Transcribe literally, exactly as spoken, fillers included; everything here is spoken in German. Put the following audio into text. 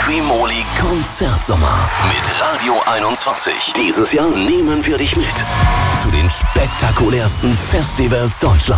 Quimoli Konzertsommer mit Radio einundzwanzig. Dieses Jahr nehmen wir dich mit zu den spektakulärsten Festivals Deutschlands.